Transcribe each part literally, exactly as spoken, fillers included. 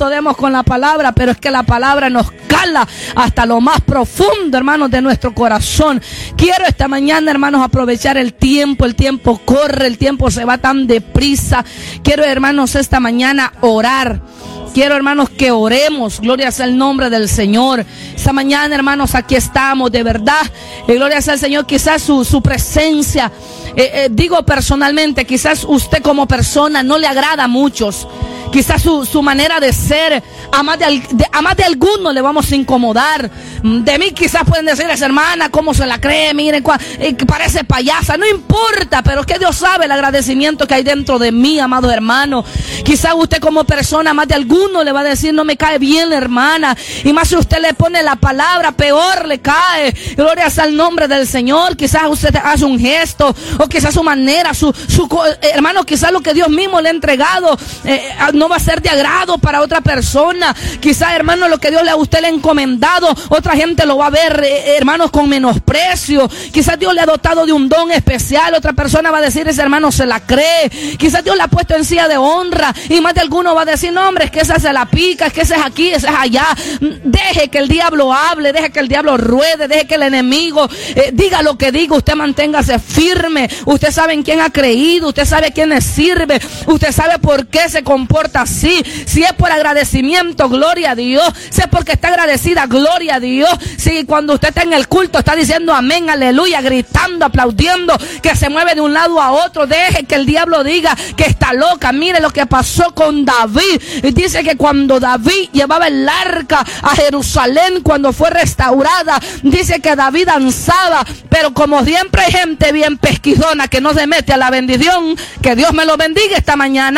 susto demos con la palabra, pero es que la palabra nos cala hasta lo más profundo, hermanos, de nuestro corazón. Quiero esta mañana, hermanos, aprovechar el tiempo. El tiempo corre, el tiempo se va tan deprisa. Quiero, hermanos, esta mañana orar. Quiero, hermanos, que oremos. Gloria sea el nombre del Señor. Esta mañana, hermanos, aquí estamos, de verdad. Eh, gloria sea el Señor. Quizás su, su presencia, eh, eh, digo personalmente, quizás usted como persona no le agrada a muchos. Quizás su, su manera de ser, a más de, de, a más de algunos le vamos a incomodar. De mí quizás pueden decir, esa hermana, ¿cómo se la cree? Miren, cua, eh, parece payasa. No importa, pero es que Dios sabe el agradecimiento que hay dentro de mí, amado hermano. Quizás usted como persona, más de alguno le va a decir, no me cae bien la hermana. Y más si usted le pone la palabra, peor le cae. Gloria sea el nombre del Señor. Quizás usted hace un gesto, o quizás su manera, su, su eh, hermano, quizás lo que Dios mismo le ha entregado, eh, no va a ser de agrado para otra persona. Quizás, hermano, lo que Dios le a usted le ha encomendado, otra gente lo va a ver, eh, hermanos, con menosprecio. Quizás Dios le ha dotado de un don especial, otra persona va a decir, ese hermano se la cree. Quizás Dios le ha puesto en silla de honra, y más de alguno va a decir, no, hombre, es que esa se la pica, es que ese es aquí, ese es allá. Deje que el diablo hable, deje que el diablo ruede, deje que el enemigo eh, diga lo que diga. Usted manténgase firme. Usted sabe en quién ha creído, usted sabe quién le sirve, usted sabe por qué se comporta así. Si es por agradecimiento, gloria a Dios. Si es porque está agradecida, gloria a Dios. Si cuando usted está en el culto está diciendo amén, aleluya, gritando, aplaudiendo, que se mueve de un lado a otro, deje que el diablo diga que está loca. Mire lo que pasó con David. Dice que cuando David llevaba el arca a Jerusalén, cuando fue restaurada, dice que David danzaba. Pero como siempre hay gente bien pesquisona que no se mete a la bendición, que Dios me lo bendiga esta mañana.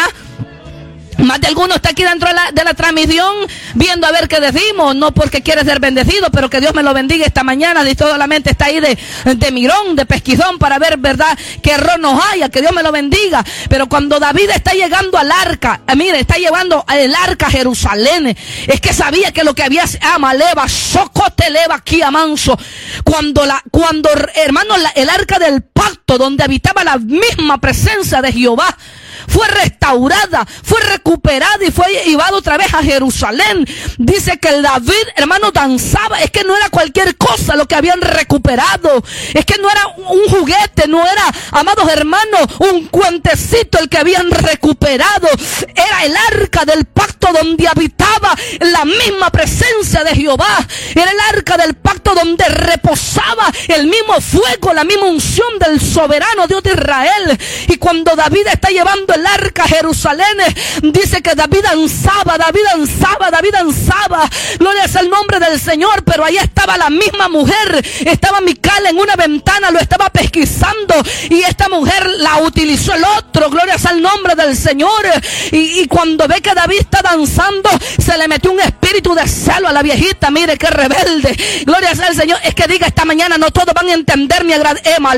Más de alguno está aquí dentro de la, de la transmisión viendo a ver qué decimos, no porque quiere ser bendecido, pero que Dios me lo bendiga esta mañana. Y toda la mente está ahí de, de mirón, de pesquizón, para ver, verdad, qué error nos haya, que Dios me lo bendiga. Pero cuando David está llegando al arca, eh, mire, está llevando el arca a Jerusalén, es que sabía que lo que había, amaleva, socoteleva, aquí a manso, cuando la, cuando, hermano, la, el arca del pacto, donde habitaba la misma presencia de Jehová, fue restaurada, fue recuperada y fue llevada otra vez a Jerusalén. Dice que el David, hermano, danzaba. Es que no era cualquier cosa lo que habían recuperado. Es que no era un juguete, no era, amados hermanos, un cuentecito el que habían recuperado. Era el arca del pacto donde habitaba la misma presencia de Jehová. Era el arca del pacto donde reposaba el mismo fuego, la misma unción del soberano Dios de Israel. Y cuando David está llevando el arca a Jerusalén, dice que David danzaba, David danzaba, David danzaba. Gloria es el nombre del Señor. Pero ahí estaba la misma mujer, estaba Mical en una ventana, lo estaba pesquisando, y esta mujer la utilizó el otro. Gloria es el nombre del Señor. Y, y cuando ve que David está danzando, se le metió un espíritu de celo a la viejita. Mire qué rebelde. Gloria es el Señor. Es que diga esta mañana, no todos van a entender mi agradecimiento.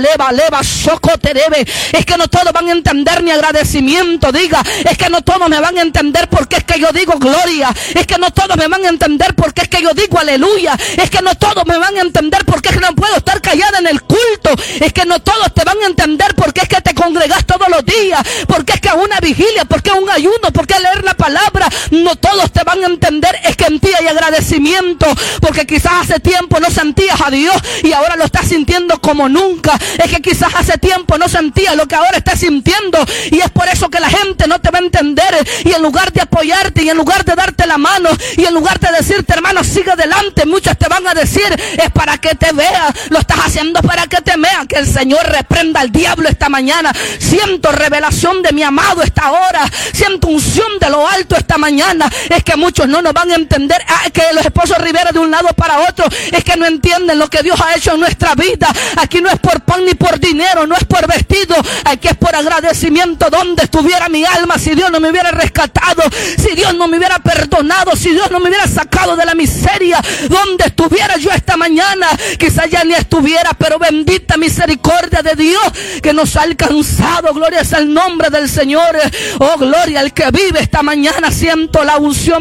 Es que no todos van a entender mi agradecimiento. Diga, es que no todos me van a entender porque es que yo digo gloria. Es que no todos me van a entender porque es que yo digo aleluya. Es que no todos me van a entender porque es que no puedo estar callada en el culto. Es que no todos te van a entender porque es que te congregas todos los días, porque es que es una vigilia, porque es un ayuno, porque es leer la palabra. No todos te van a entender. Es que en ti hay agradecimiento, porque quizás hace tiempo no sentías a Dios y ahora lo estás sintiendo como nunca. Es que quizás hace tiempo no sentías lo que ahora estás sintiendo, y es por eso que la gente no te va a entender. Y en lugar de apoyarte, y en lugar de darte la mano, y en lugar de decirte, hermano, sigue adelante, muchos te van a decir, es para que te vea, lo estás haciendo para que te vea. Que el Señor reprenda al diablo esta mañana. Siento revelación de mi amado esta hora, siento unción de lo alto esta mañana. Es que muchos no nos van a entender. Ah, que los esposos Rivera de un lado para otro, es que no entienden lo que Dios ha hecho en nuestra vida. Aquí no es por pan ni por dinero, no es por vestido, aquí es por agradecimiento. ¿Dónde estuviera mi alma si Dios no me hubiera rescatado, si Dios no me hubiera perdonado, si Dios no me hubiera sacado de la miseria? ¿Dónde estuviera yo esta mañana? Quizás ya ni estuviera, pero bendita misericordia de Dios que nos ha alcanzado. Gloria es el nombre del Señor. Oh, gloria al que vive esta mañana. Siento la unción de mi amor.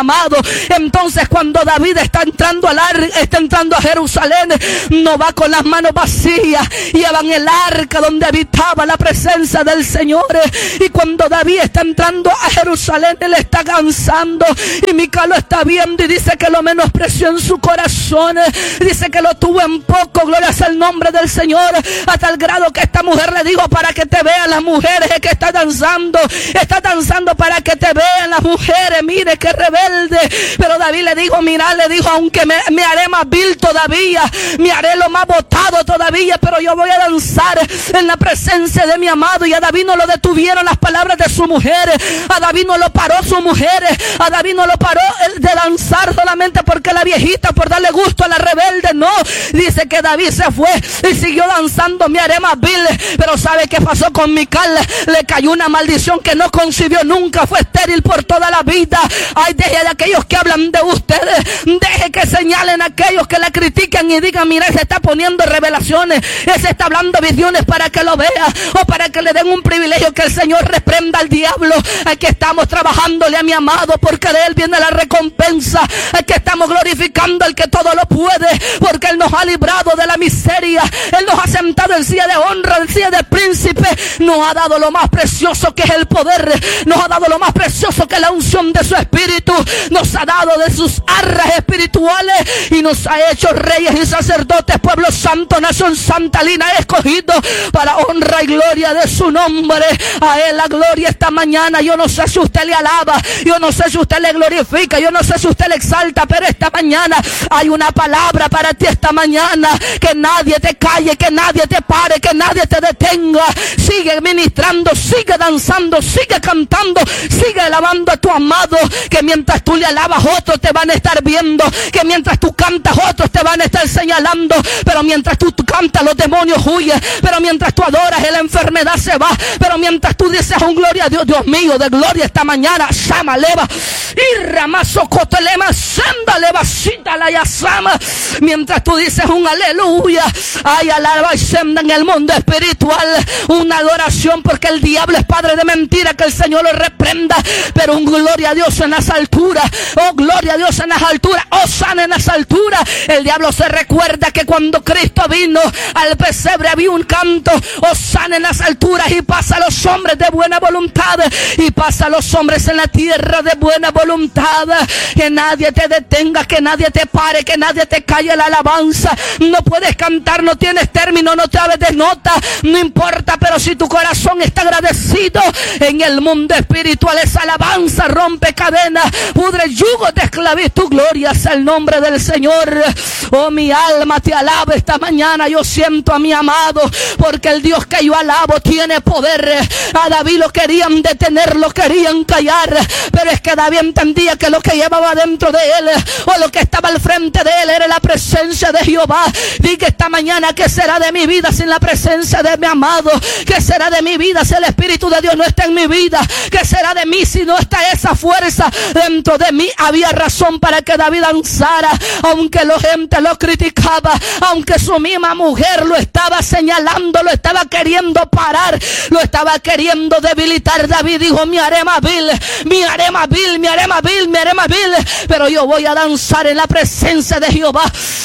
amado. Entonces cuando David está entrando al ar, está entrando a Jerusalén, no va con las manos vacías. Llevan el arca donde habitaba la presencia del Señor. Y cuando David está entrando a Jerusalén, él está cansando. Y Mical lo está viendo y dice que lo menospreció en su corazón. Dice que lo tuvo en poco. Gloria sea el nombre del Señor. A tal grado que esta mujer le dijo: para que te vean las mujeres, es que está danzando. Está danzando para que te vean las mujeres. Mire qué rebelde. Pero David le dijo, mira, le dijo: aunque me, me haré más vil todavía, me haré lo más botado todavía, pero yo voy a danzar en la presencia de mi amado. Y a David no lo detuvieron las palabras de su mujer. A David no lo paró su mujer. A David no lo paró de danzar solamente porque la viejita, por darle gusto a la rebelde. No, dice que David se fue y siguió danzando. Me haré más vil. Pero ¿sabe qué pasó con Mical? Le cayó una maldición que no concibió nunca. Fue estéril por toda la vida. Ay, deje de aquellos que hablan de ustedes. Deje que señalen a aquellos que la critican y digan: mira, se está poniendo revelaciones, se está hablando visiones, para que lo vea o para que le den un privilegio. Que el Señor reprenda al diablo. Aquí estamos trabajándole a mi amado, porque de él viene la recompensa. Aquí estamos glorificando al que todo lo puede, porque él nos ha librado de la miseria. Él nos ha sentado en silla de honra, en silla de príncipe. Nos ha dado lo más precioso, que es el poder. Nos ha dado lo más precioso, que es la unción de su espíritu. Nos ha dado de sus arras espirituales y nos ha hecho reyes y sacerdotes, pueblo santo, nación santa, linaje escogido, para honra y gloria de su nombre. A él la gloria esta mañana. Yo no sé si usted le alaba, yo no sé si usted le glorifica, yo no sé si usted le exalta, pero esta mañana hay una palabra para ti esta mañana. Que nadie te calle, que nadie te pare, que nadie te detenga. Sigue ministrando, sigue danzando, sigue cantando, sigue alabando a tu amado. Que mientras tú le alabas, otros te van a estar viendo. Que mientras tú cantas, otros te van a estar señalando. Pero mientras tú, tú cantas, los demonios huyen. Pero mientras tú adoras, la enfermedad se va. Pero mientras tú dices un gloria a Dios, Dios mío, de gloria esta mañana, Sama leva, y ramazo cotelema, senda leva, cita la yasama. Mientras tú dices un aleluya, hay alaba y senda en el mundo espiritual, una adoración, porque el diablo es padre de mentira, que el Señor lo reprenda. Pero un gloria a Dios en las alturas, oh gloria a Dios en las alturas, oh sana en las alturas. El diablo se recuerda que cuando Cristo vino al pesebre había un canto, oh sana en las alturas, y pasa a los hombres de buena voluntad, y pasa a los hombres en la tierra de buena voluntad. Que nadie te detenga, que nadie te pare, que nadie te calle la alabanza. No puedes cantar, no tienes término, no sabes de nota, no importa, pero si tu corazón está agradecido en el mundo espiritual, esa alabanza rompe cadenas, pudre yugo de esclavitud. Gloria sea el nombre del Señor. Oh, mi alma te alaba esta mañana. Yo siento a mi amado, porque el Dios que yo alabo tiene poder. A David lo querían detener, lo querían callar, pero es que David entendía que lo que llevaba dentro de él, o lo que estaba al frente de él, era la presencia de Jehová. Diga esta mañana: ¿qué será de mi vida sin la presencia de mi amado? ¿Qué será de mi vida si el Espíritu de Dios no está en mi vida? ¿Qué será de mí si no está esa fuerza dentro de mí? Había razón para que David danzara, aunque la gente lo criticaba, aunque su misma mujer lo estaba señalando, lo estaba queriendo parar, lo estaba queriendo debilitar. David dijo: me haré más vil, me haré más vil, me haré más vil, me haré más vil, pero yo voy a danzar en la presencia de Jehová.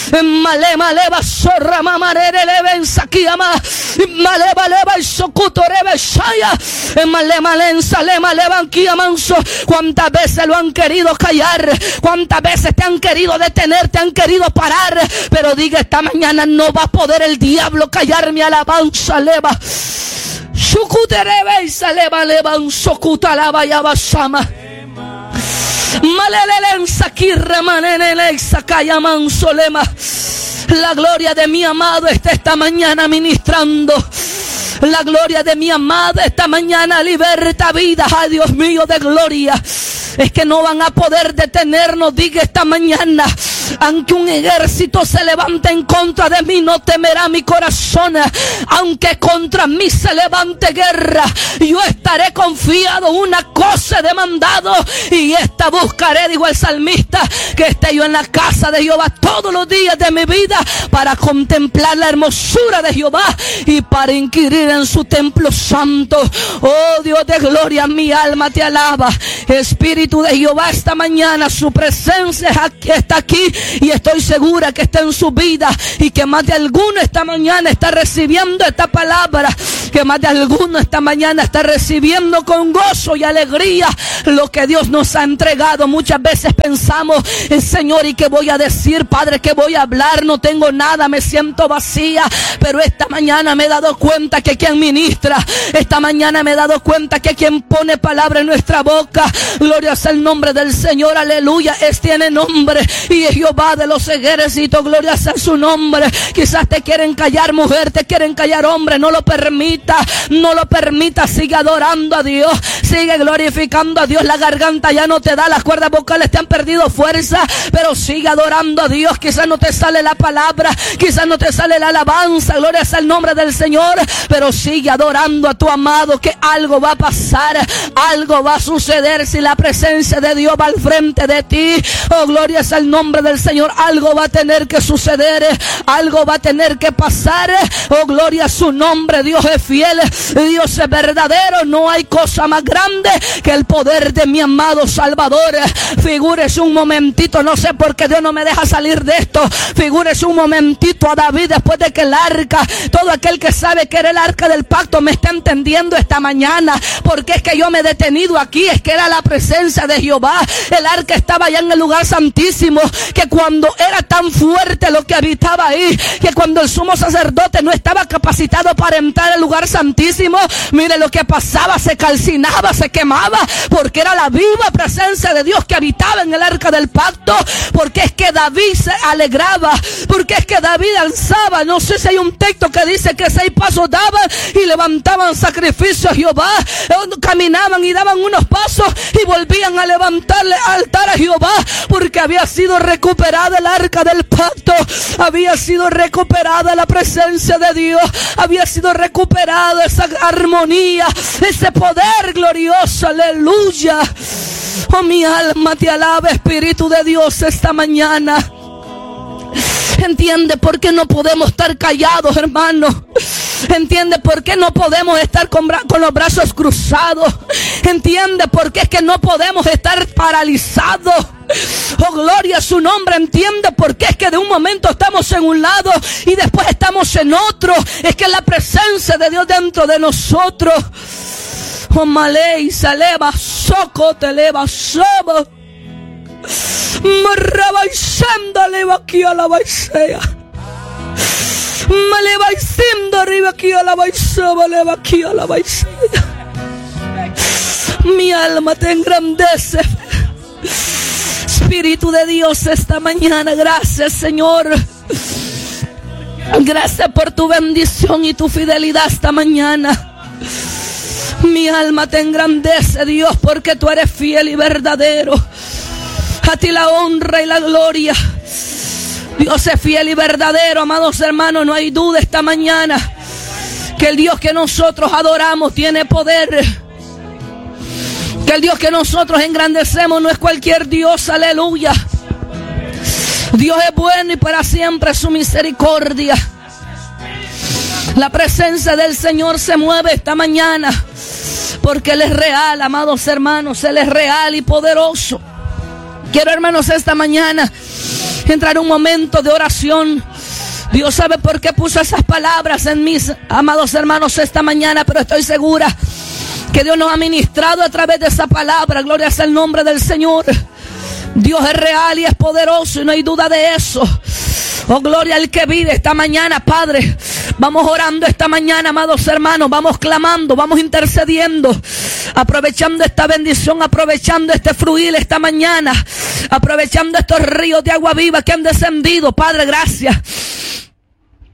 Malema leva zorra mamarere leven sakiama, maleva leva y socuto rebe shaya, malema lensa lema levan kiamanso. ¿Cuántas veces lo han querido callar? ¿Cuántas veces te han querido detener, te han querido parar? Pero diga esta mañana: no va a poder el diablo callar mi alabanza. Leva shukuterebe y saleva levan socuta lava yabasama. La gloria de mi amado está esta mañana ministrando. La gloria de mi amada esta mañana liberta vidas. Ay, Dios mío de gloria. Es que no van a poder detenernos. Diga esta mañana: Aunque un ejército se levante en contra de mí, no temerá mi corazón. Aunque contra mí se levante guerra, yo estaré confiado. Una cosa he demandado y esta buscaré, dijo el salmista, que esté yo en la casa de Jehová todos los días de mi vida, para contemplar la hermosura de Jehová y para inquirir en su templo santo. Oh Dios de gloria, mi alma te alaba. Espíritu de Jehová, esta mañana su presencia está aquí y estoy segura que está en su vida, y que más de alguno esta mañana está recibiendo esta palabra, que más de alguno esta mañana está recibiendo con gozo y alegría lo que Dios nos ha entregado. Muchas veces pensamos, el Señor, ¿y qué voy a decir, Padre? ¿Qué voy a hablar? No tengo nada, me siento vacía. Pero esta mañana me he dado cuenta que quien ministra, esta mañana me he dado cuenta que quien pone palabra en nuestra boca, gloria sea el nombre del Señor, aleluya, es tiene nombre y es Jehová de los ejércitos, gloria sea su nombre. Quizás te quieren callar, mujer, te quieren callar, hombre, no lo permita, no lo permita, sigue adorando a Dios, sigue glorificando a Dios. La garganta ya no te da, las cuerdas vocales te han perdido fuerza, pero sigue adorando a Dios. Quizás no te sale la palabra, quizás no te sale la alabanza, gloria sea el nombre del Señor, pero sigue adorando a tu amado, que algo va a pasar, algo va a suceder si la presencia de Dios va al frente de ti. Oh, gloria sea el nombre del Señor. Algo va a tener que suceder, algo va a tener que pasar. Oh, gloria a su nombre. Dios es fiel, Dios es verdadero. No hay cosa más grande que el poder de mi amado Salvador. Figúrese un momentito, no sé por qué Dios no me deja salir de esto. Figúrese un momentito a David después de que el arca, todo aquel que sabe que era el arca del pacto me está entendiendo esta mañana, porque es que yo me he detenido aquí, es que era la presencia de Jehová. El arca estaba allá en el lugar santísimo, que cuando era tan fuerte lo que habitaba ahí, que cuando el sumo sacerdote no estaba capacitado para entrar al lugar santísimo, mire lo que pasaba, se calcinaba, se quemaba, porque era la viva presencia de Dios que habitaba en el arca del pacto. Porque es que David se alegraba, porque es que David alzaba, no sé si hay un texto que dice que seis pasos daban y levantaban sacrificio a Jehová, caminaban y daban unos pasos y volvían a levantarle altar a Jehová, porque había sido recuperada el arca del pacto, había sido recuperada la presencia de Dios, había sido recuperada esa armonía, ese poder glorioso, aleluya. Oh, mi alma te alaba, Espíritu de Dios, esta mañana. Entiende por qué no podemos estar callados, hermano. Entiende por qué no podemos estar con, bra- con los brazos cruzados. Entiende por qué es que no podemos estar paralizados. Oh, gloria a su nombre. Entiende por qué es que de un momento estamos en un lado y después estamos en otro. Es que la presencia de Dios dentro de nosotros. Oh, malei, se eleva, soco, te eleva, sobo. Marraba y senda, leva aquí a la baisea. Me leva y senda, arriba aquí a la baisea, me leva aquí a la baisea. Mi alma te engrandece. Espíritu de Dios, esta mañana, gracias, Señor. Gracias por tu bendición y tu fidelidad esta mañana. Mi alma te engrandece, Dios, porque tú eres fiel y verdadero. A ti la honra y la gloria. Dios es fiel y verdadero, amados hermanos. No hay duda esta mañana que el Dios que nosotros adoramos tiene poder. Que el Dios que nosotros engrandecemos no es cualquier Dios, aleluya. Dios es bueno y para siempre su misericordia. La presencia del Señor se mueve esta mañana, porque Él es real, amados hermanos. Él es real y poderoso. Quiero, hermanos, esta mañana entrar en un momento de oración. Dios sabe por qué puso esas palabras en mis amados hermanos esta mañana, pero estoy segura que Dios nos ha ministrado a través de esa palabra. Gloria sea el nombre del Señor. Dios es real y es poderoso y no hay duda de eso. Oh, gloria al que vive esta mañana, Padre. Vamos orando esta mañana, amados hermanos. Vamos clamando, vamos intercediendo, aprovechando esta bendición, aprovechando este fluir esta mañana, aprovechando estos ríos de agua viva que han descendido. Padre, gracias.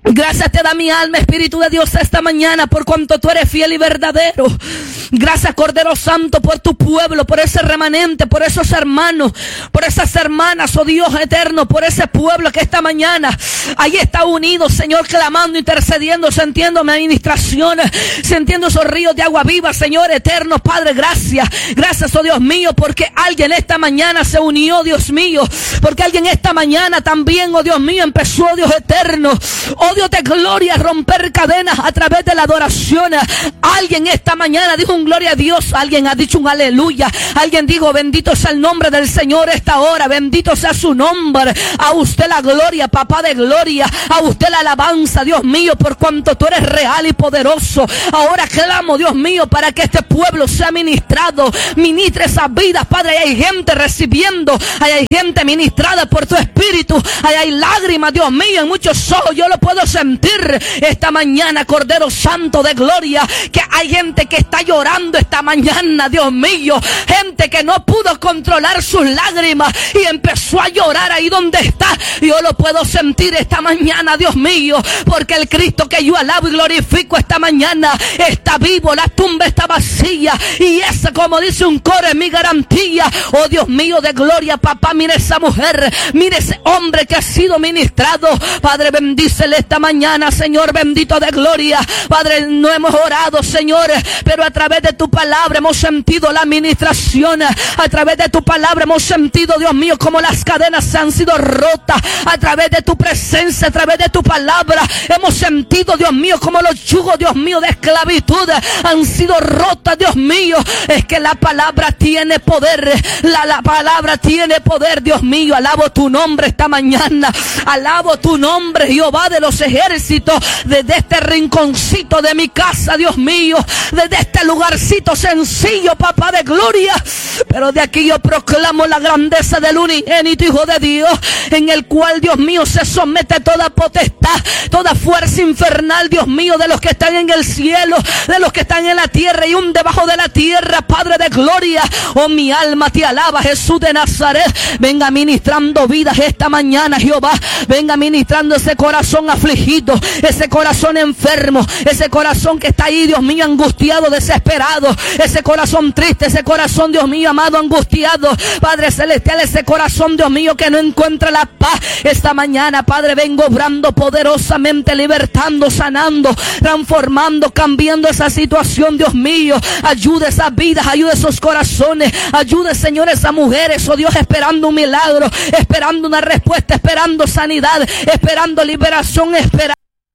Gracias te da mi alma, Espíritu de Dios, esta mañana, por cuanto tú eres fiel y verdadero. Gracias, Cordero Santo, por tu pueblo, por ese remanente, por esos hermanos, por esas hermanas, oh Dios eterno, por ese pueblo que esta mañana ahí está unido, Señor, clamando, intercediendo, sintiendo administraciones, sintiendo esos ríos de agua viva, Señor eterno. Padre, gracias, gracias, oh Dios mío, porque alguien esta mañana se unió, Dios mío, porque alguien esta mañana también, oh Dios mío, empezó, Dios eterno, oh Dios de gloria, a romper cadenas a través de la adoración. Alguien esta mañana dijo un gloria a Dios, alguien ha dicho un aleluya, alguien dijo bendito sea el nombre del Señor esta hora, bendito sea su nombre. A usted la gloria, papá de gloria, a usted la alabanza, Dios mío, por cuanto tú eres real y poderoso. Ahora clamo, Dios mío, para que este pueblo sea ministrado, ministre esas vidas, Padre. Ahí hay gente recibiendo, ahí hay gente ministrada por tu Espíritu, ahí hay lágrimas, Dios mío, en muchos ojos, yo lo puedo sentir esta mañana, Cordero Santo de gloria, que hay gente que está llorando esta mañana, Dios mío, gente que no pudo controlar sus lágrimas y empezó a llorar ahí donde está. Yo lo puedo sentir esta mañana, Dios mío, porque el Cristo que yo alabo y glorifico esta mañana está vivo, la tumba está vacía y esa, como dice un coro, es mi garantía. Oh Dios mío de gloria, papá, mire esa mujer, mire ese hombre que ha sido ministrado, Padre, bendícele esta mañana. Mañana, Señor bendito de gloria. Padre, no hemos orado, Señor, pero a través de tu palabra hemos sentido la administración. A través de tu palabra hemos sentido, Dios mío, como las cadenas se han sido rotas. A través de tu presencia, a través de tu palabra hemos sentido, Dios mío, como los yugos, Dios mío, de esclavitud han sido rotas, Dios mío. Es que la palabra tiene poder, la, la palabra tiene poder, Dios mío. Alabo tu nombre esta mañana, alabo tu nombre, Jehová de los ejércitos. Desde este rinconcito de mi casa, Dios mío, desde este lugarcito sencillo, papá de gloria, pero de aquí yo proclamo la grandeza del unigénito Hijo de Dios, en el cual, Dios mío, se somete toda potestad, toda fuerza infernal, Dios mío, de los que están en el cielo, de los que están en la tierra y un debajo de la tierra, Padre de gloria. Oh, mi alma te alaba, Jesús de Nazaret. Venga ministrando vidas esta mañana, Jehová. Venga ministrando ese corazón afligido, ese corazón enfermo, ese corazón que está ahí, Dios mío, angustiado, desesperado, ese corazón triste, ese corazón, Dios mío, amado, angustiado, Padre celestial, ese corazón, Dios mío, que no encuentra la paz. Esta mañana, Padre, vengo obrando poderosamente, libertando, sanando, transformando, cambiando esa situación, Dios mío. Ayude esas vidas, ayude esos corazones, ayude, Señor, esas mujeres, oh Dios, esperando un milagro, esperando una respuesta, esperando sanidad, esperando liberación, esperando,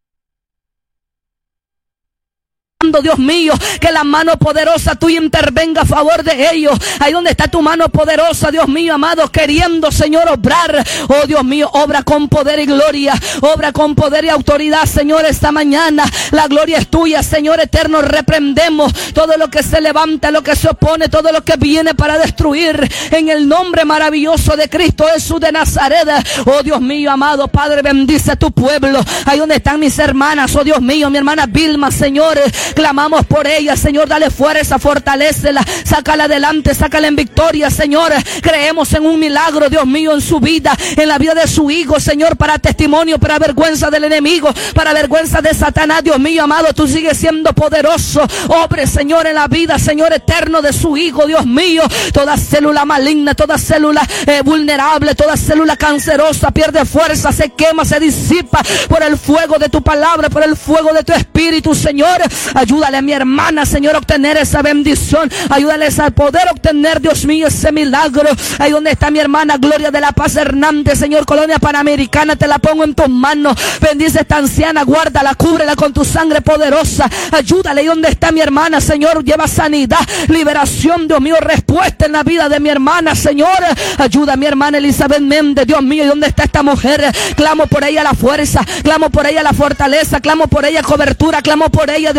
Dios mío, que la mano poderosa tuya intervenga a favor de ellos. Ahí donde está tu mano poderosa, Dios mío, amado, queriendo, Señor, obrar. Oh Dios mío, obra con poder y gloria, obra con poder y autoridad, Señor, esta mañana. La gloria es tuya, Señor eterno. Reprendemos todo lo que se levanta, lo que se opone, todo lo que viene para destruir, en el nombre maravilloso de Cristo Jesús de Nazaret. Oh Dios mío, amado Padre, bendice a tu pueblo. Ahí donde están mis hermanas, oh Dios mío, mi hermana Vilma, Señor, clamamos por ella, Señor, dale fuerza, fortalécela, sácala adelante, sácala en victoria, Señor. Creemos en un milagro, Dios mío, en su vida, en la vida de su hijo, Señor, para testimonio, para vergüenza del enemigo, para vergüenza de Satanás, Dios mío, amado, tú sigues siendo poderoso. Obre, Señor, en la vida, Señor eterno, de su hijo, Dios mío. Toda célula maligna, toda célula eh, vulnerable, toda célula cancerosa pierde fuerza, se quema, se disipa por el fuego de tu palabra, por el fuego de tu espíritu, Señor. Ayúdale a mi hermana, Señor, a obtener esa bendición. Ayúdales a poder obtener, Dios mío, ese milagro. Ahí donde está mi hermana Gloria de la Paz Hernández, Señor, Colonia Panamericana, te la pongo en tus manos. Bendice a esta anciana, guárdala, cúbrela con tu sangre poderosa. Ayúdale. Ahí donde está mi hermana, Señor, lleva sanidad, liberación, Dios mío, respuesta en la vida de mi hermana, Señor. Ayuda a mi hermana Elizabeth Méndez, Dios mío, ¿y dónde está esta mujer? Clamo por ella la fuerza, clamo por ella la fortaleza, clamo por ella cobertura, clamo por ella, Dios mío,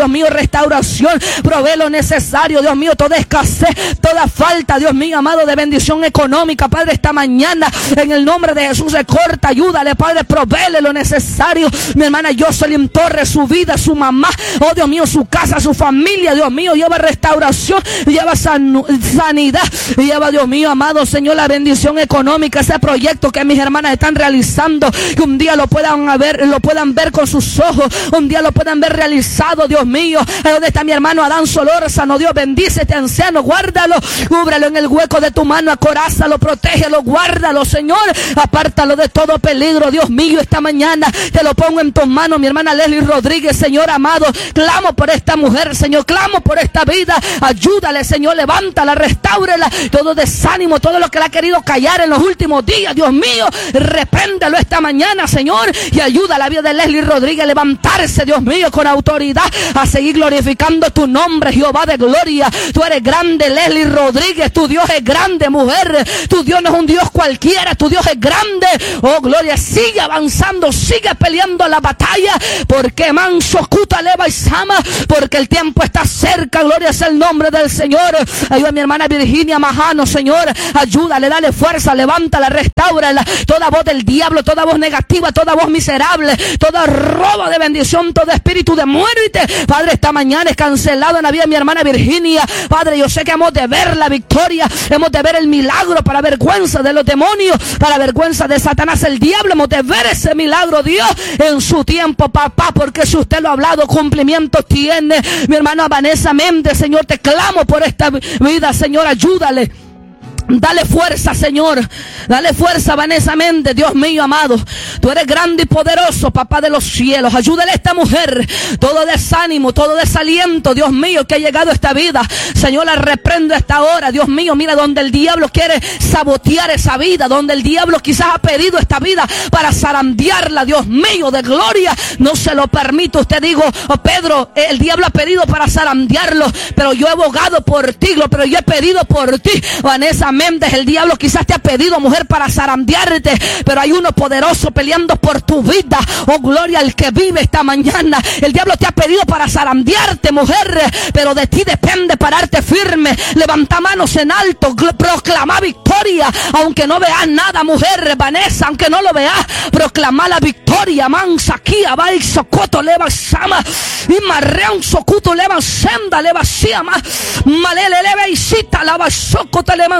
restauración. Provee lo necesario, Dios mío, toda escasez, toda falta, Dios mío amado, de bendición económica, Padre, esta mañana, en el nombre de Jesús, se corta, ayúdale, Padre, provéele lo necesario. Mi hermana Jocelyn Torres, su vida, su mamá, oh Dios mío, su casa, su familia, Dios mío, lleva restauración, lleva san, sanidad, lleva, Dios mío amado, Señor, la bendición económica, ese proyecto que mis hermanas están realizando, que un día lo puedan ver, lo puedan ver con sus ojos, un día lo puedan ver realizado, Dios mío. ¿Dónde está mi hermano Adán Solórzano? Dios bendice a este anciano, guárdalo, cúbrelo en el hueco de tu mano, acorázalo, protégelo, guárdalo, Señor, apártalo de todo peligro, Dios mío. Esta mañana te lo pongo en tus manos, mi hermana Leslie Rodríguez, Señor amado, clamo por esta mujer, Señor, clamo por esta vida, ayúdale, Señor, levántala, restáurela, todo desánimo, todo lo que le ha querido callar en los últimos días, Dios mío, repréndelo esta mañana, Señor, y ayuda a la vida de Leslie Rodríguez a levantarse, Dios mío, con autoridad, a seguir glorificando tu nombre, Jehová de gloria. Tú eres grande, Leslie Rodríguez, tu Dios es grande, mujer, tu Dios no es un Dios cualquiera, tu Dios es grande, oh gloria, sigue avanzando, sigue peleando la batalla, porque manso cuta leva y sama, porque el tiempo está cerca, gloria es el nombre del Señor. Ayuda a mi hermana Virginia Majano, Señor, ayúdale, dale fuerza, levántala, restáurala, toda voz del diablo, toda voz negativa, toda voz miserable, toda robo de bendición, todo espíritu de muerte, Padre, esta mañana es cancelado en la vida de mi hermana Virginia. Padre, yo sé que hemos de ver la victoria, hemos de ver el milagro, para vergüenza de los demonios, para vergüenza de Satanás, el diablo, hemos de ver ese milagro, Dios, en su tiempo, papá, porque si usted lo ha hablado, cumplimiento tiene. Mi hermana Vanessa Méndez, Señor, te clamo por esta vida, Señor, ayúdale. Dale fuerza, Señor. Dale fuerza, Vanessa Méndez. Dios mío amado, tú eres grande y poderoso, papá de los cielos. Ayúdale a esta mujer. Todo desánimo, todo desaliento, Dios mío, que ha llegado a esta vida, Señor, la reprendo a esta hora. Dios mío, mira donde el diablo quiere sabotear esa vida, donde el diablo quizás ha pedido esta vida para zarandearla. Dios mío de gloria, no se lo permito. Usted digo, oh, Pedro, el diablo ha pedido para zarandearlo, pero yo he abogado por ti, pero yo he pedido por ti, Vanessa Méndez. El diablo quizás te ha pedido, mujer, para zarandearte, pero hay uno poderoso peleando por tu vida. Oh, gloria al que vive esta mañana. El diablo te ha pedido para zarandearte, mujer, pero de ti depende pararte firme, levanta manos en alto, proclama victoria, aunque no veas nada, mujer, Vanessa, aunque no lo veas, proclama la victoria. Mansa aquí, abai, socoto, leva, sama, y marrean, socuto, leva, senda, leva, siama, malele, leva, y cita, lava, socoto, leva,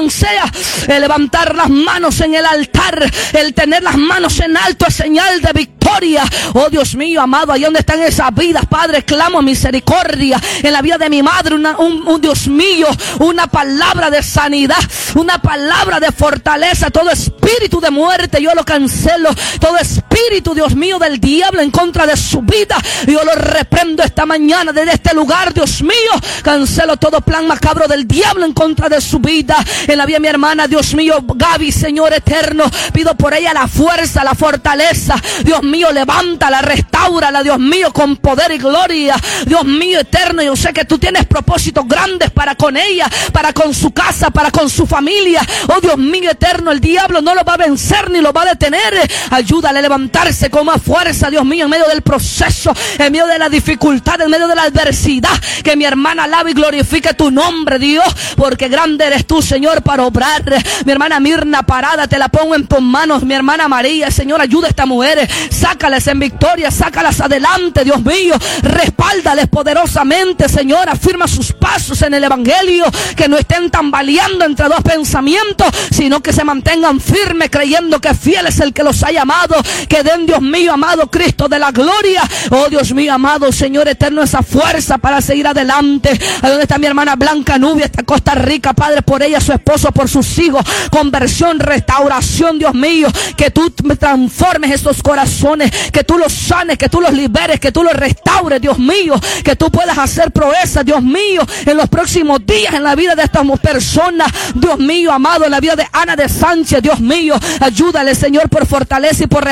el levantar las manos en el altar, el tener las manos en alto es señal de victoria. Oh Dios mío amado, ahí donde están esas vidas, Padre, clamo misericordia en la vida de mi madre, una, un, un Dios mío, una palabra de sanidad, una palabra de fortaleza. Todo espíritu de muerte yo lo cancelo, todo espíritu, Dios mío, del diablo en contra de su vida, yo lo reprendo esta mañana desde este lugar. Dios mío, cancelo todo plan macabro del diablo en contra de su vida. En la vida de mi hermana, Dios mío, Gaby, Señor eterno, pido por ella la fuerza, la fortaleza. Dios mío, levántala, restáurala, Dios mío, con poder y gloria. Dios mío eterno, yo sé que tú tienes propósitos grandes para con ella, para con su casa, para con su familia. Oh Dios mío eterno, el diablo no lo va a vencer ni lo va a detener. Ayúdale a levantarse con más fuerza, Dios mío, en medio del proceso, en medio de la dificultad, en medio de la adversidad. Que mi hermana alabe y glorifique tu nombre, Dios, porque grande eres tú, Señor, para obrar. Mi hermana Mirna Parada, te la pongo en tus manos. Mi hermana María, Señor, ayuda a estas mujeres, sácales en victoria, sácalas adelante, Dios mío, respáldales poderosamente, Señor, afirma sus pasos en el evangelio, que no estén tambaleando entre dos pensamientos, sino que se mantengan firmes, creyendo que fiel es el que los ha llamado. Que den, Dios mío amado, Cristo de la gloria, oh Dios mío amado, Señor eterno, esa fuerza para seguir adelante. ¿A dónde está mi hermana Blanca Nubia? Está Costa Rica, Padre, por ella, su esposo, por sus hijos, conversión, restauración, Dios mío, que tú transformes estos corazones, que tú los sanes, que tú los liberes, que tú los restaures, Dios mío, que tú puedas hacer proezas, Dios mío, en los próximos días en la vida de estas personas, Dios mío amado, en la vida de Ana de Sánchez, Dios mío, ayúdale, Señor, por fortaleza y por respuesta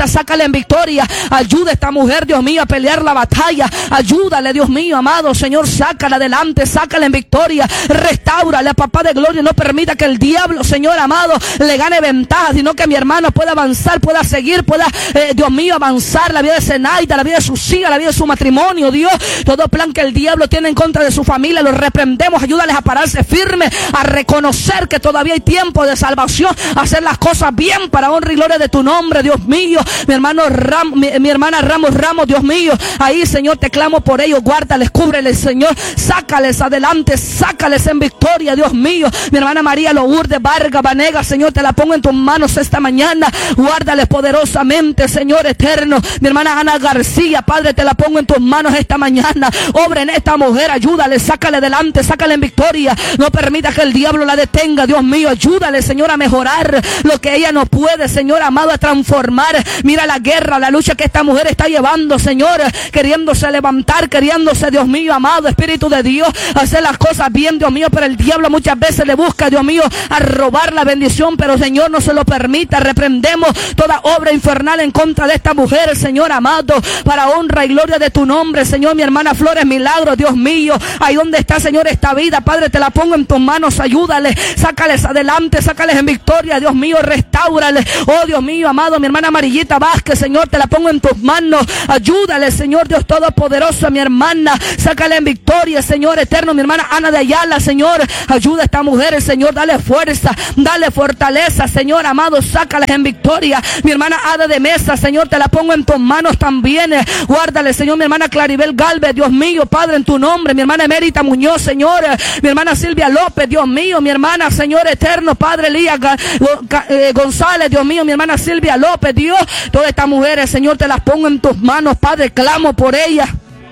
necesita, sácale en victoria. Ayuda a esta mujer, Dios mío, a pelear la batalla. Ayúdale, Dios mío, amado Señor, sácala adelante, sácala en victoria. Restáurale, papá de gloria. No permita que el diablo, Señor amado, le gane ventaja, sino que mi hermano pueda avanzar, pueda seguir, pueda, eh, Dios mío, avanzar la vida de Zenaida, la vida de sus hijas, la vida de su matrimonio. Dios, todo plan que el diablo tiene en contra de su familia, lo reprendemos. Ayúdales a pararse firme, a reconocer que todavía hay tiempo de salvación, a hacer las cosas bien para honra y gloria de tu nombre, Dios mío. Mi hermano Ram, mi, mi hermana Ramos Ramos, Dios mío, ahí, Señor, te clamo por ellos. Guárdales, cúbreles, Señor, sácales adelante, sácales en victoria, Dios mío. Mi hermana María Lourdes Vargas Vanegas, Señor, te la pongo en tus manos esta mañana. Guárdales poderosamente, Señor eterno. Mi hermana Ana García, Padre, te la pongo en tus manos esta mañana. Obra en esta mujer, ayúdale, sácale adelante, sácale en victoria. No permita que el diablo la detenga, Dios mío. Ayúdale, Señor, a mejorar lo que ella no puede, Señor amado, a transformar. Mira la guerra, la lucha que esta mujer está llevando, Señor, queriéndose levantar, queriéndose, Dios mío, amado, Espíritu de Dios, hacer las cosas bien, Dios mío, pero el diablo muchas veces le busca, Dios mío, a robar la bendición, pero Señor, no se lo permita. Reprendemos toda obra infernal en contra de esta mujer, Señor amado, para honra y gloria de tu nombre, Señor. Mi hermana Flores Milagro, Dios mío, ahí donde está, Señor, esta vida, Padre, te la pongo en tus manos. Ayúdale, sácales adelante, sácales en victoria, Dios mío, restáurale. Oh, Dios mío, amado, mi hermana Amarillita Vázquez, Señor, te la pongo en tus manos. Ayúdale, Señor Dios Todopoderoso, a mi hermana, sácale en victoria, Señor eterno. Mi hermana Ana de Ayala, Señor, ayuda a esta mujer, Señor, dale fuerza, dale fortaleza, Señor amado, sácales en victoria. Mi hermana Ada de Mesa, Señor, te la pongo en tus manos también. Guárdale, Señor, mi hermana Claribel Galvez, Dios mío, Padre, en tu nombre. Mi hermana Emérita Muñoz, Señor, mi hermana Silvia López, Dios mío, mi hermana, Señor eterno, Padre Elías González, Dios mío, mi hermana Silvia López, Dios, todas estas mujeres, Señor, te las pongo en tus manos, Padre, clamo por ellas.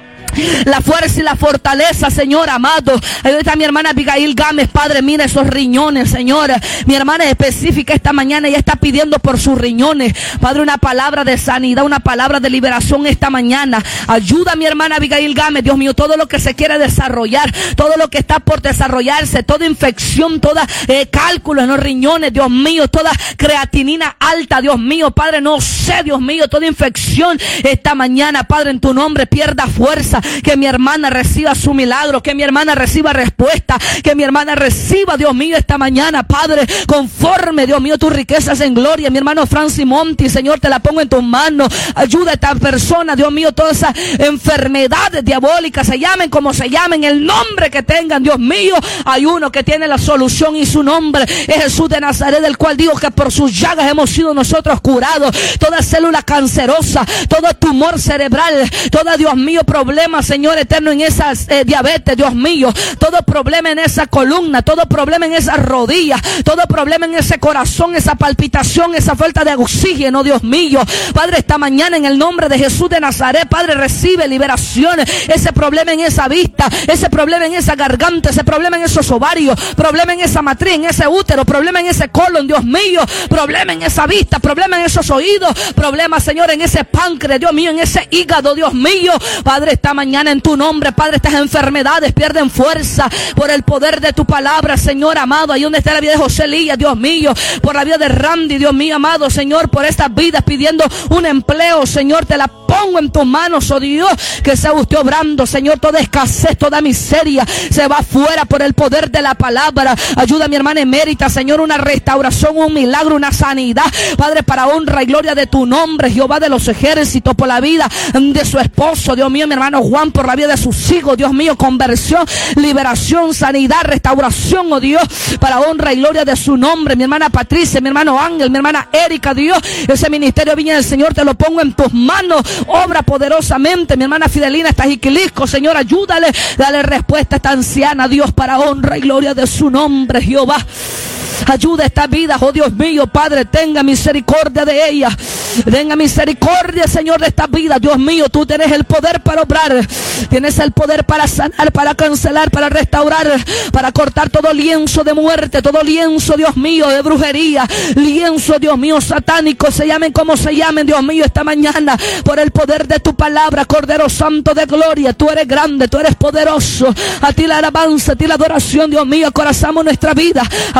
La fuerza y la fortaleza, Señor amado. Ahí está mi hermana Abigail Gámez, Padre, mira esos riñones, Señor. Mi hermana específica esta mañana, ella está pidiendo por sus riñones, Padre, una palabra de sanidad, una palabra de liberación esta mañana. Ayuda a mi hermana Abigail Gámez, Dios mío, todo lo que se quiere desarrollar, todo lo que está por desarrollarse, toda infección, toda eh, cálculo en los riñones, Dios mío, toda creatinina alta, Dios mío, Padre, no sé, Dios mío, toda infección esta mañana, Padre, en tu nombre, pierda fuerza. Que mi hermana reciba su milagro, que mi hermana reciba respuesta, que mi hermana reciba, Dios mío, esta mañana, Padre, conforme, Dios mío, tus riquezas en gloria. Mi hermano Francis Monti, Señor, te la pongo en tus manos. Ayuda a esta persona, Dios mío, todas esas enfermedades diabólicas, se llamen como se llamen, el nombre que tengan, Dios mío, hay uno que tiene la solución y su nombre es Jesús de Nazaret, del cual digo que por sus llagas hemos sido nosotros curados. Toda célula cancerosa, todo tumor cerebral, todo, Dios mío, problema, Señor eterno, en esa eh, diabetes, Dios mío, todo problema en esa columna, todo problema en esa rodilla, todo problema en ese corazón, esa palpitación, esa falta de oxígeno, Dios mío, Padre, esta mañana en el nombre de Jesús de Nazaret, Padre, recibe liberación. Ese problema en esa vista, ese problema en esa garganta, ese problema en esos ovarios, problema en esa matriz, en ese útero, problema en ese colon, Dios mío, problema en esa vista, problema en esos oídos, problema, Señor, en ese páncreas, Dios mío, en ese hígado, Dios mío, Padre, esta mañana mañana en tu nombre, Padre, estas enfermedades pierden fuerza por el poder de tu palabra, Señor amado. Ahí donde está la vida de José Lía, Dios mío, por la vida de Randy, Dios mío amado, Señor, por estas vidas pidiendo un empleo, Señor, te la pongo en tus manos, oh Dios, que sea usted obrando, Señor, toda escasez, toda miseria se va fuera por el poder de la palabra. Ayuda a mi hermana emérita, Señor, una restauración, un milagro, una sanidad, Padre, para honra y gloria de tu nombre, Jehová de los ejércitos, por la vida de su esposo, Dios mío, mi hermano Juan, por la vida de sus hijos, Dios mío, conversión, liberación, sanidad, restauración, oh Dios, para honra y gloria de su nombre. Mi hermana Patricia, mi hermano Ángel, mi hermana Erika, Dios, ese ministerio Viña del Señor te lo pongo en tus manos, obra poderosamente. Mi hermana Fidelina está Jiquilisco, Señor, ayúdale, dale respuesta a esta anciana, Dios, para honra y gloria de su nombre, Jehová. Ayuda a esta vida, oh Dios mío, Padre, tenga misericordia de ella. Tenga misericordia, Señor, de esta vida. Dios mío, tú tienes el poder para obrar. Tienes el poder para sanar, para cancelar, para restaurar, para cortar todo lienzo de muerte, todo lienzo, Dios mío, de brujería, lienzo, Dios mío, satánico, se llamen como se llamen, Dios mío, esta mañana, por el poder de tu palabra, Cordero Santo de gloria. Tú eres grande, tú eres poderoso. A ti la alabanza, a ti la adoración, Dior mío. Acorazamos nuestra vida, acorazamos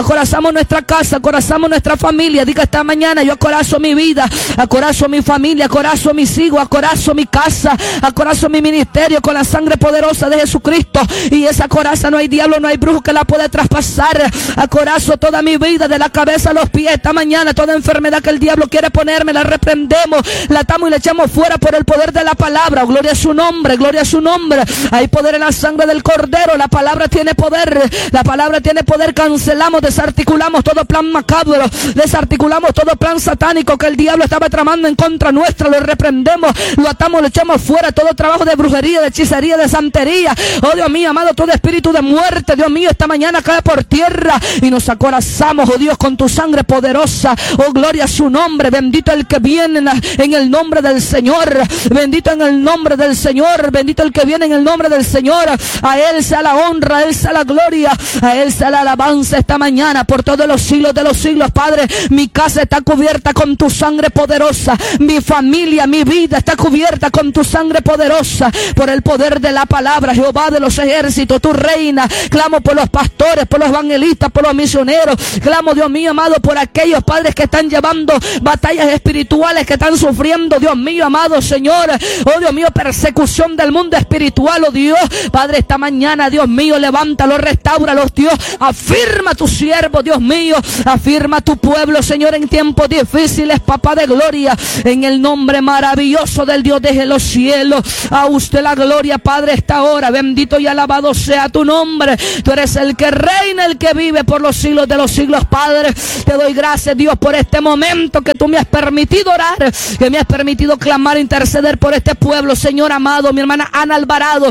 acorazamos nuestra casa, acorazamos nuestra familia. Diga esta mañana: yo acorazo mi vida, acorazo mi familia, acorazo mis hijos, acorazo mi casa, acorazo mi ministerio con la sangre poderosa de Jesucristo. Y esa coraza no hay diablo, no hay brujo que la pueda traspasar. Acorazo toda mi vida de la cabeza a los pies. Esta mañana toda enfermedad que el diablo quiere ponerme, la reprendemos, la atamos y la echamos fuera por el poder de la palabra. Oh, gloria a su nombre, gloria a su nombre. Hay poder en la sangre del Cordero. La palabra tiene poder, la palabra tiene poder. Cancelamos, desarticulamos todo plan macabro, desarticulamos todo plan satánico que el diablo estaba tramando en contra nuestra. Lo reprendemos, lo atamos, lo echamos fuera. Todo trabajo de brujería, de hechicería, de santería. Oh Dios mío, amado, todo espíritu de muerte, Dios mío, esta mañana cae por tierra y nos acorazamos, oh Dios, con tu sangre poderosa. Oh, gloria a su nombre. Bendito el que viene en el nombre del Señor. Bendito en el nombre del Señor. Bendito el que viene en el nombre del Señor. A Él sea la honra, a Él sea la gloria, a Él sea la alabanza esta mañana por todos los siglos de los siglos. Padre, mi casa está cubierta con tu sangre poderosa. Mi familia, mi vida está cubierta con tu sangre poderosa. Por el poder de la palabra, Jehová de los ejércitos, tu reina. Clamo por los pastores, por los evangelistas, por los misioneros. Clamo, Dios mío amado, por aquellos padres que están llevando batallas espirituales, que están sufriendo, Dios mío amado Señor. Oh Dios mío, persecución del mundo espiritual, oh Dios. Padre, esta mañana, Dios mío, levántalo, restáuralos, Dios. Afirma a tu siervo, Dios mío. Afirma a tu pueblo, Señor, en tiempos difíciles, papá de gloria. En el nombre maravilloso del Dios de los cielos. A usted la gloria, Padre, esta hora. Bendito y alabado sea tu nombre. Tú eres el que reina, el que vive por los siglos de los siglos, Padre. Te doy gracias, Dios, por este momento que tú me has permitido orar, que me has permitido clamar, interceder por este pueblo, Señor amado. Mi hermana Ana Alvarado,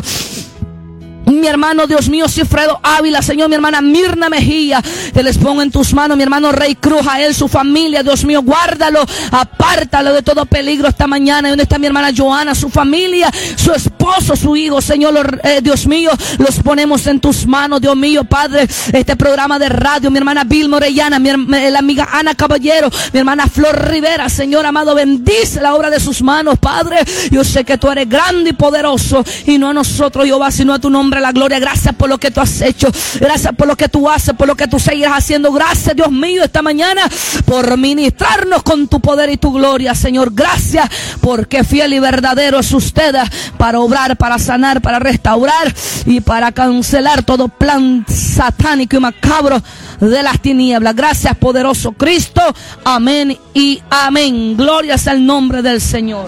mi hermano, Dios mío, Cifredo Ávila, Señor, mi hermana Mirna Mejía, te les pongo en tus manos, mi hermano Rey Cruz, a él, su familia, Dios mío, guárdalo, apártalo de todo peligro esta mañana. Y donde está mi hermana Joana, su familia, su esposo, su hijo, Señor, los, eh, Dios mío, los ponemos en tus manos, Dios mío, Padre. Este programa de radio, mi hermana Vilma Orellana, mi, la amiga Ana Caballero, mi hermana Flor Rivera, Señor amado, bendice la obra de sus manos, Padre. Yo sé que tú eres grande y poderoso, y no a nosotros, Jehová, sino a tu nombre la gloria. Gracias por lo que tú has hecho, gracias por lo que tú haces, por lo que tú sigues haciendo. Gracias, Dios mío, esta mañana por ministrarnos con tu poder y tu gloria, Señor. Gracias porque fiel y verdadero es usted para obrar, para sanar, para restaurar y para cancelar todo plan satánico y macabro de las tinieblas. Gracias, poderoso Cristo. Amén y amén. Glorias al nombre del Señor.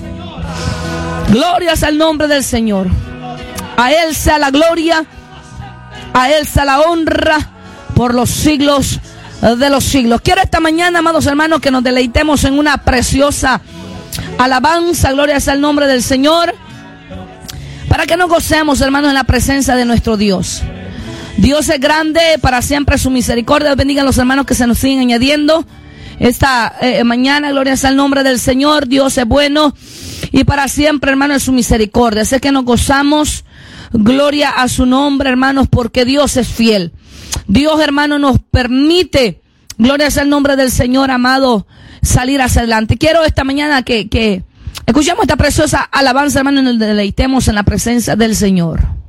Glorias al nombre del Señor. A Él sea la gloria, a Él sea la honra por los siglos de los siglos. Quiero esta mañana, amados hermanos, que nos deleitemos en una preciosa alabanza. Gloria sea el nombre del Señor. Para que nos gocemos, hermanos, en la presencia de nuestro Dios. Dios es grande, para siempre su misericordia. Bendigan los hermanos que se nos siguen añadiendo esta eh, mañana. Gloria sea el nombre del Señor. Dios es bueno y para siempre, hermanos, es su misericordia. Sé que nos gozamos. Gloria a su nombre, hermanos, porque Dios es fiel. Dios, hermano, nos permite, gloria sea el nombre del Señor, amado, salir hacia adelante. Quiero esta mañana que, que escuchemos esta preciosa alabanza, hermano, y nos deleitemos en la presencia del Señor.